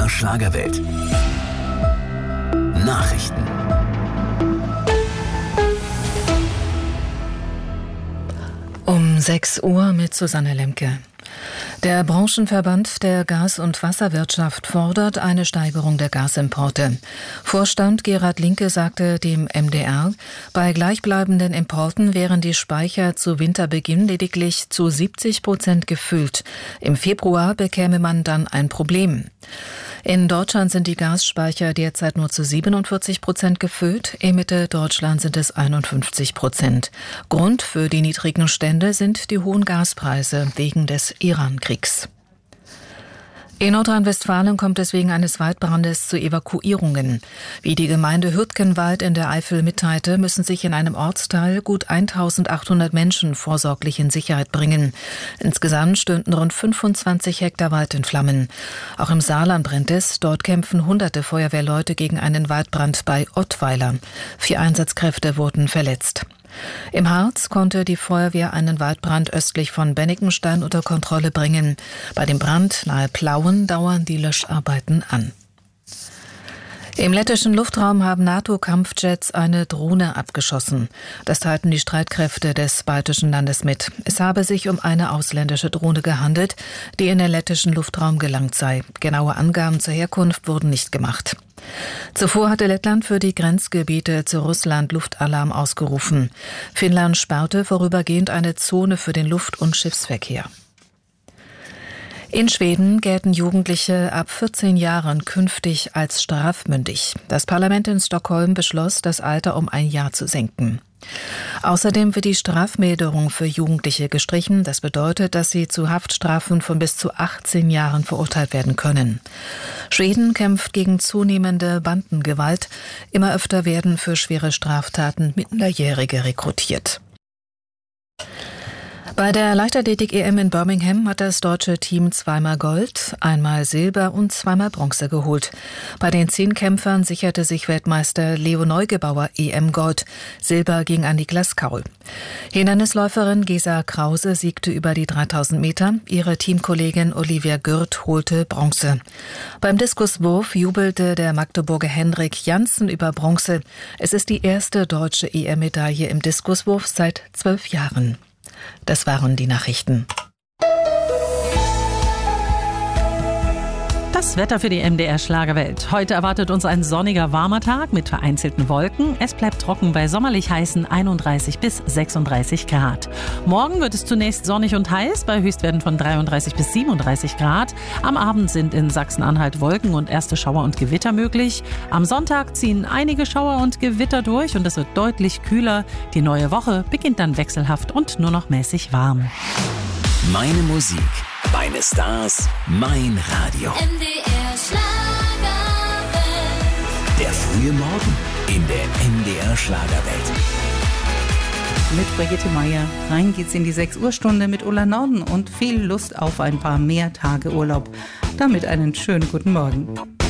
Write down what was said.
MDR Schlagerwelt. Nachrichten. Um 6 Uhr mit Susanne Lemke. Der Branchenverband der Gas- und Wasserwirtschaft fordert eine Steigerung der Gasimporte. Vorstand Gerhard Linke sagte dem MDR, bei gleichbleibenden Importen wären die Speicher zu Winterbeginn lediglich zu 70% gefüllt. Im Februar bekäme man dann ein Problem. In Deutschland sind die Gasspeicher derzeit nur zu 47% gefüllt. In Mitteldeutschland sind es 51%. Grund für die niedrigen Stände sind die hohen Gaspreise wegen des Iran-Kriegs. In Nordrhein-Westfalen kommt es wegen eines Waldbrandes zu Evakuierungen. Wie die Gemeinde Hürtgenwald in der Eifel mitteilte, müssen sich in einem Ortsteil gut 1.800 Menschen vorsorglich in Sicherheit bringen. Insgesamt stünden rund 25 Hektar Wald in Flammen. Auch im Saarland brennt es. Dort kämpfen hunderte Feuerwehrleute gegen einen Waldbrand bei Ottweiler. 4 Einsatzkräfte wurden verletzt. Im Harz konnte die Feuerwehr einen Waldbrand östlich von Bennigenstein unter Kontrolle bringen. Bei dem Brand nahe Plauen dauern die Löscharbeiten an. Im lettischen Luftraum haben NATO-Kampfjets eine Drohne abgeschossen. Das teilten die Streitkräfte des baltischen Landes mit. Es habe sich um eine ausländische Drohne gehandelt, die in den lettischen Luftraum gelangt sei. Genaue Angaben zur Herkunft wurden nicht gemacht. Zuvor hatte Lettland für die Grenzgebiete zu Russland Luftalarm ausgerufen. Finnland sperrte vorübergehend eine Zone für den Luft- und Schiffsverkehr. In Schweden gelten Jugendliche ab 14 Jahren künftig als strafmündig. Das Parlament in Stockholm beschloss, das Alter um 1 Jahr zu senken. Außerdem wird die Strafmilderung für Jugendliche gestrichen. Das bedeutet, dass sie zu Haftstrafen von bis zu 18 Jahren verurteilt werden können. Schweden kämpft gegen zunehmende Bandengewalt. Immer öfter werden für schwere Straftaten Minderjährige rekrutiert. Bei der Leichtathletik-EM in Birmingham hat das deutsche Team 2-mal Gold, 1-mal Silber und 2-mal Bronze geholt. Bei den 10 Kämpfern sicherte sich Weltmeister Leo Neugebauer EM-Gold. Silber ging an Niklas Kaul. Hindernisläuferin Gesa Krause siegte über die 3000 Meter. Ihre Teamkollegin Olivia Gürt holte Bronze. Beim Diskuswurf jubelte der Magdeburger Henrik Janssen über Bronze. Es ist die erste deutsche EM-Medaille im Diskuswurf seit 12 Jahren. Das waren die Nachrichten. Das Wetter für die MDR Schlagerwelt. Heute erwartet uns ein sonniger, warmer Tag mit vereinzelten Wolken. Es bleibt trocken bei sommerlich heißen 31 bis 36 Grad. Morgen wird es zunächst sonnig und heiß bei Höchstwerten von 33 bis 37 Grad. Am Abend sind in Sachsen-Anhalt Wolken und erste Schauer und Gewitter möglich. Am Sonntag ziehen einige Schauer und Gewitter durch und es wird deutlich kühler. Die neue Woche beginnt dann wechselhaft und nur noch mäßig warm. Meine Musik, meine Stars, mein Radio. MDR Schlagerwelt. Der frühe Morgen in der MDR Schlagerwelt. Mit Brigitte Meier. Rein geht's in die 6 Uhr Stunde mit Ulla Norden und viel Lust auf ein paar mehr Tage Urlaub. Damit einen schönen guten Morgen.